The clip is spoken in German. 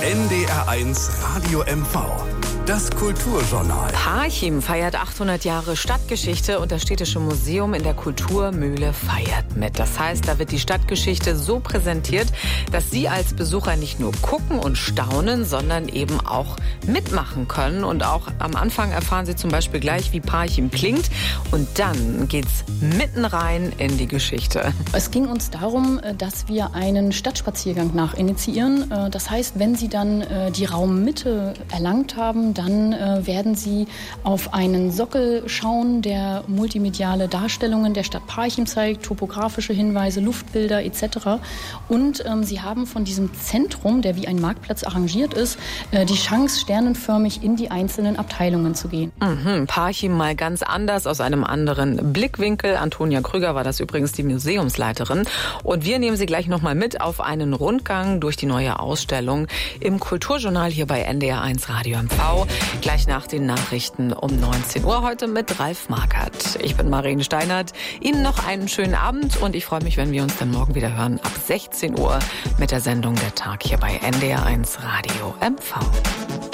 NDR1 Radio MV. Das Kulturjournal. Parchim feiert 800 Jahre Stadtgeschichte und das Städtische Museum in der Kulturmühle feiert mit. Das heißt, da wird die Stadtgeschichte so präsentiert, dass Sie als Besucher nicht nur gucken und staunen, sondern eben auch mitmachen können. Und auch am Anfang erfahren Sie zum Beispiel gleich, wie Parchim klingt. Und dann geht's mitten rein in die Geschichte. Es ging uns darum, dass wir einen Stadtspaziergang nachinitiieren. Das heißt, wenn Sie dann die Raummitte erlangt haben, dann werden Sie auf einen Sockel schauen, der multimediale Darstellungen der Stadt Parchim zeigt, topografische Hinweise, Luftbilder etc. Und Sie haben von diesem Zentrum, der wie ein Marktplatz arrangiert ist, die Chance, sternenförmig in die einzelnen Abteilungen zu gehen. Parchim mal ganz anders, aus einem anderen Blickwinkel. Antonia Krüger war das übrigens, die Museumsleiterin. Und wir nehmen Sie gleich nochmal mit auf einen Rundgang durch die neue Ausstellung im Kulturjournal hier bei NDR1 Radio MV. Gleich nach den Nachrichten um 19 Uhr heute mit Ralf Markert. Ich bin Marien Steinert. Ihnen noch einen schönen Abend und ich freue mich, wenn wir uns dann morgen wieder hören ab 16 Uhr mit der Sendung Der Tag hier bei NDR1 Radio MV.